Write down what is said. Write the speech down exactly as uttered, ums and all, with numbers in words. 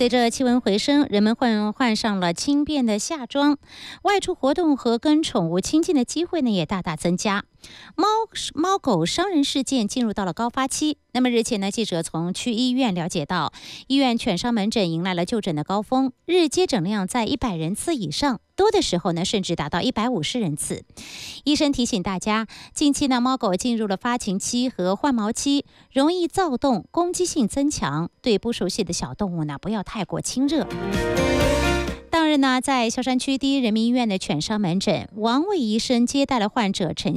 随着气温回升，人们换换上了轻便的夏装，外出活动和跟宠物亲近的机会呢也大大增加。猫猫狗伤人事件进入到了高发期。那么日前呢，记者从区医院了解到，医院犬伤门诊迎来了就诊的高峰，日接诊量在一百人次以上，多的时候呢甚至达到一百五十人次。医生提醒大家，近期呢猫狗进入了发情期和换毛期，容易躁动，攻击性增强，对不熟悉的小动物呢不要太过亲热。当日呢，在萧山区第一人民医院的犬伤门诊，王卫医生接待了患者陈